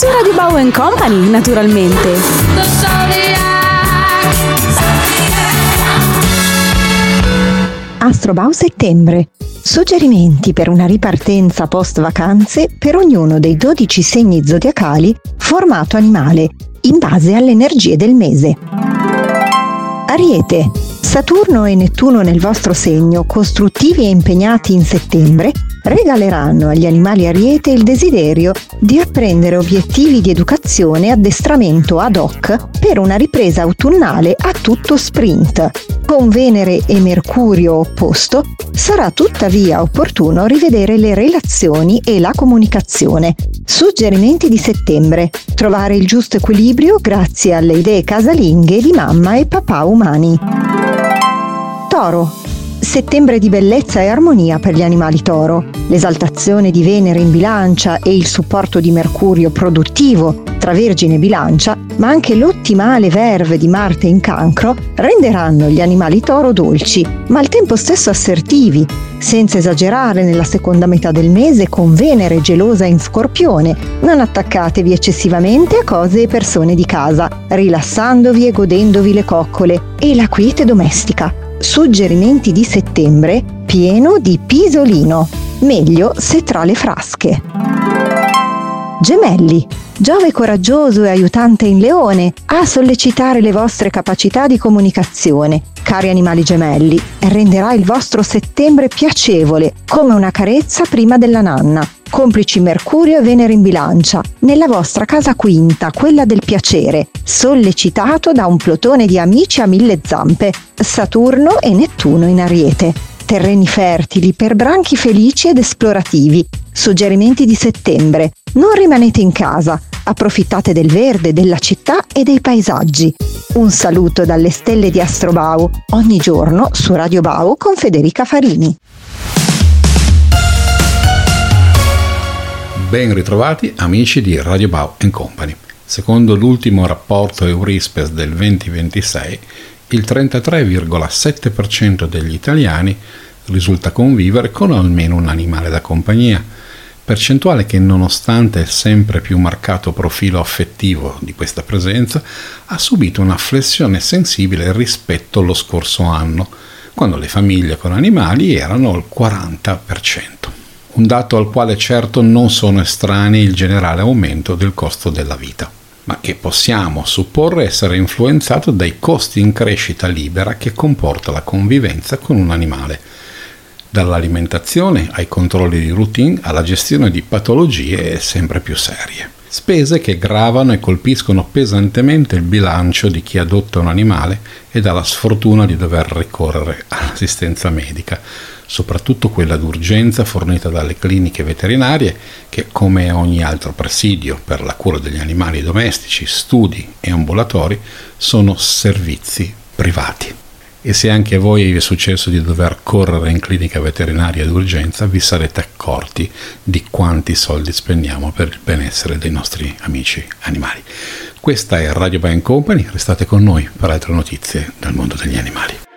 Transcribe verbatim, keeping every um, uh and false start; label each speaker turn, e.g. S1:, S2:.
S1: su Radio Bau and Company, naturalmente.
S2: Astrobau settembre. Suggerimenti per una ripartenza post vacanze per ognuno dei dodici segni zodiacali formato animale, in base alle energie del mese. Ariete. Saturno e Nettuno nel vostro segno, costruttivi e impegnati in settembre, regaleranno agli animali Ariete il desiderio di apprendere obiettivi di educazione e addestramento ad hoc per una ripresa autunnale a tutto sprint. Con Venere e Mercurio opposto, sarà tuttavia opportuno rivedere le relazioni e la comunicazione. Suggerimenti di settembre. Trovare il giusto equilibrio grazie alle idee casalinghe di mamma e papà umani. Toro. Settembre di bellezza e armonia per gli animali toro. L'esaltazione di Venere in Bilancia e il supporto di Mercurio produttivo tra Vergine e Bilancia, ma anche l'ottimale verve di Marte in Cancro, renderanno gli animali toro dolci, ma al tempo stesso assertivi, senza esagerare nella seconda metà del mese con Venere gelosa in Scorpione. Non attaccatevi eccessivamente a cose e persone di casa, rilassandovi e godendovi le coccole e la quiete domestica. Suggerimenti di settembre: pieno di pisolino, meglio se tra le frasche. Gemelli. Giove coraggioso e aiutante in Leone a sollecitare le vostre capacità di comunicazione. Cari animali gemelli, renderà il vostro settembre piacevole, come una carezza prima della nanna. Complici Mercurio e Venere in Bilancia, nella vostra casa quinta, quella del piacere, sollecitato da un plotone di amici a mille zampe, Saturno e Nettuno in Ariete. Terreni fertili per branchi felici ed esplorativi. Suggerimenti di settembre: non rimanete in casa, approfittate del verde, della città e dei paesaggi. Un saluto dalle stelle di Astrobau, ogni giorno su Radio Bau con Federica Farini.
S3: Ben ritrovati amici di Radio Bau and Company. Secondo l'ultimo rapporto Eurispes del duemilaventisei, il trentatré virgola sette per cento degli italiani risulta convivere con almeno un animale da compagnia, percentuale che nonostante il sempre più marcato profilo affettivo di questa presenza ha subito una flessione sensibile rispetto allo scorso anno, quando le famiglie con animali erano al quaranta per cento. Un dato al quale certo non sono estranei il generale aumento del costo della vita, ma che possiamo supporre essere influenzato dai costi in crescita libera che comporta la convivenza con un animale, dall'alimentazione ai controlli di routine alla gestione di patologie sempre più serie. Spese che gravano e colpiscono pesantemente il bilancio di chi adotta un animale e ha la sfortuna di dover ricorrere all'assistenza medica, soprattutto quella d'urgenza fornita dalle cliniche veterinarie che, come ogni altro presidio per la cura degli animali domestici, studi e ambulatori, sono servizi privati. E se anche a voi vi è successo di dover correre in clinica veterinaria d'urgenza, vi sarete accorti di quanti soldi spendiamo per il benessere dei nostri amici animali. Questa è Radio Bau and Company, restate con noi per altre notizie dal mondo degli animali.